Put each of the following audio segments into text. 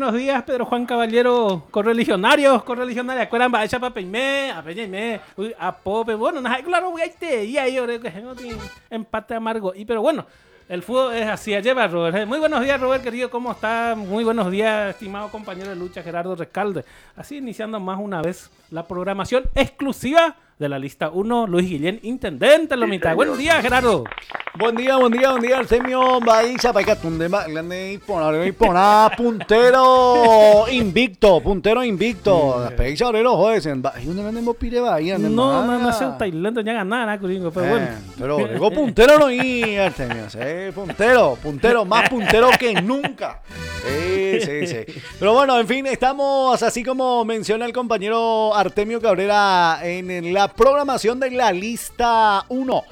buenos días, Pedro Juan Caballero, correligionarios, acuerdan, va a echar para peime, a pope, bueno, claro, voy a irte, y ahí, empate amargo, pero bueno, el fútbol es así, lleva Robert. Muy buenos días, Robert, querido, ¿cómo está? Muy buenos días, estimado compañero de lucha, Gerardo Recalde. Así iniciando más una vez la programación exclusiva de la lista 1, Luis Guillén, intendente Lomita. Buenos días, Gerardo. Buen día, Artemio. Baiza, Paicatundema, puntero invicto. Peixa, orero, joder, ¿dónde vendemos pire bahía? No sé, Tailandia ya ganará, pero bueno. Pero digo puntero no y Artemio, puntero, más puntero que nunca. Sí. Pero bueno, en fin, estamos así como menciona el compañero Artemio Cabrera en la programación de la lista 1.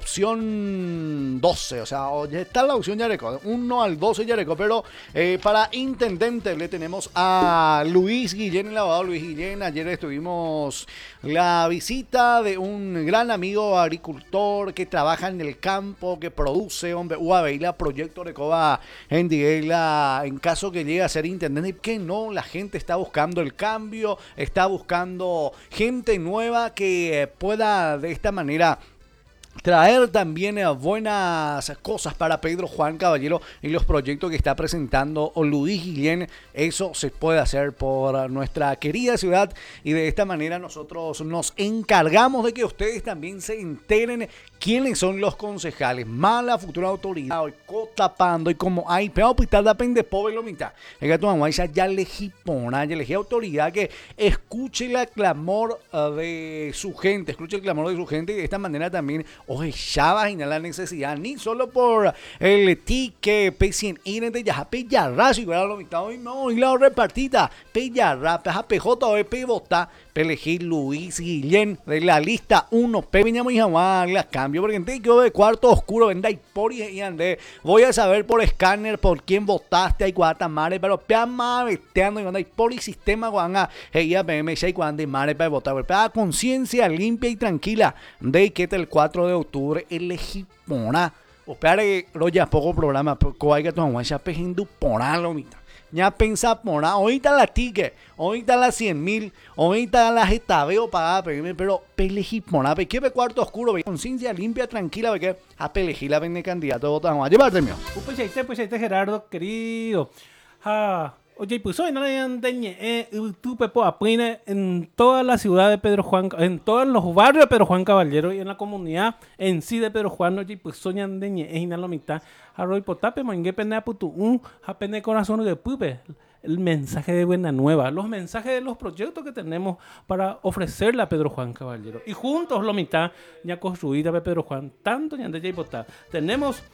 Opción 12, o sea, ya está la opción Yareco, 1 al 12 Yareco, pero para intendente le tenemos a Luis Guillén, el abogado Luis Guillén. Ayer estuvimos la visita de un gran amigo agricultor que trabaja en el campo, que produce, Uaveila, proyecto Recoba en Diguela, en caso que llegue a ser intendente, y que no, la gente está buscando el cambio, está buscando gente nueva que pueda de esta manera traer también buenas cosas para Pedro Juan Caballero y los proyectos que está presentando Luis Guillén. Eso se puede hacer por nuestra querida ciudad y de esta manera nosotros nos encargamos de que ustedes también se enteren quiénes son los concejales, más la futura autoridad, hoy cotapando y como hay peor pitar da pende pobre lo mitad. El gato mamuaisa ya elegí autoridad que escuche el clamor de su gente, y de esta manera también oye, ya va a la necesidad, ni solo por el tique, pesien ir de ya pellarra, si hubiera lo mitad hoy no, y la repartida, pellarra, PJ hoy pebota, elegir Luis Guillén de la lista 1, peñamos y jamás la cambio, porque en yo de cuarto oscuro, venda y por y ande, voy a saber por escáner por quién votaste, hay guatamare, pero peama veteando y anda y por el sistema guanga, ella PM, y cuando mare para votar, pero conciencia limpia y tranquila, de que el 4 de octubre elegí pona, o peare, roya poco programa, coaiga tu aguancha pejindo pona lo mitad. Ya pensa pona, ahorita la tique, ahorita la 100,000, ahorita la getabeo pagada, pero pelejí pona, que ve cuarto oscuro, conciencia limpia, tranquila, porque a pelejí la vende candidato de votar, llevarte mío. Pues ahí está Gerardo, querido. Oye, pues hoy no hay tú Pepo Apine en toda la ciudad de Pedro Juan, en todos los barrios de Pedro Juan Caballero y en la comunidad en sí de Pedro Juan, oye, pues soñan de en la mitad, arroy potape, mangue pene putu apene corazón de pupe. El mensaje de buena nueva, los mensajes de los proyectos que tenemos para ofrecerle a Pedro Juan Caballero. Y juntos la mitad ya construida de Pedro Juan, tanto ya de potá. Tenemos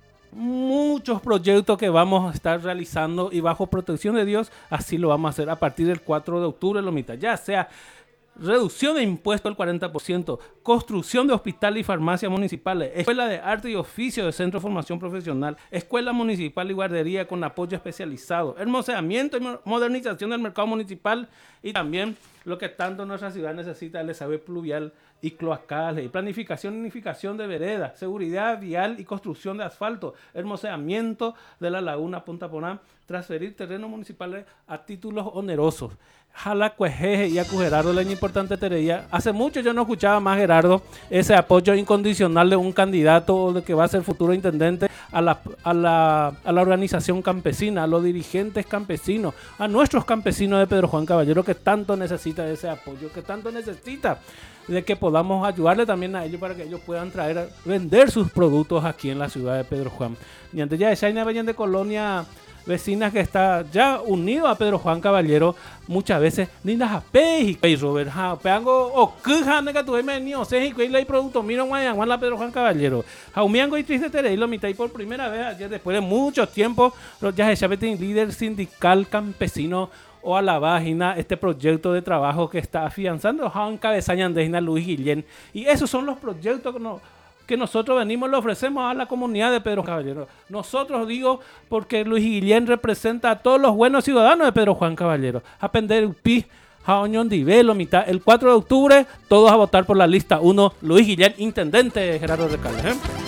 muchos proyectos que vamos a estar realizando y bajo protección de Dios, así lo vamos a hacer a partir del 4 de octubre, lo mitad, ya sea reducción de impuestos del 40%, construcción de hospitales y farmacias municipales, escuela de arte y oficio de centro de formación profesional, escuela municipal y guardería con apoyo especializado, hermoseamiento y modernización del mercado municipal y también lo que tanto nuestra ciudad necesita, el desagüe pluvial y cloacales, y planificación y unificación de veredas, seguridad vial y construcción de asfalto, hermoseamiento de la laguna Punta Poná, transferir terrenos municipales a títulos onerosos. Jala cuejeje y acu Gerardo la importante teoría. Hace mucho yo no escuchaba más, Gerardo, ese apoyo incondicional de un candidato de que va a ser futuro intendente a la organización campesina, a los dirigentes campesinos, a nuestros campesinos de Pedro Juan Caballero que tanto necesita de ese apoyo, que tanto necesita de que podamos ayudarle también a ellos para que ellos puedan vender sus productos aquí en la ciudad de Pedro Juan. Y antes ya de Shaina Belén de Colonia vecinas que está ya unido a Pedro Juan Caballero, muchas veces ni las apeji y Robert peango o queja nega tu ni o sea y la producto miro guayan la Pedro Juan Caballero jaumiango y triste tere y lo mitad y por primera vez ayer después de muchos tiempos ya se líder sindical campesino o a la página este proyecto de trabajo que está afianzando Juan Cabezaña de Luis Guillén, y esos son los proyectos que nosotros venimos, le ofrecemos a la comunidad de Pedro Caballero. Nosotros digo porque Luis Guillén representa a todos los buenos ciudadanos de Pedro Juan Caballero. A pender el pi, a oñón de velo, mitad. El 4 de octubre, todos a votar por la lista 1, Luis Guillén, intendente Gerardo Recalde.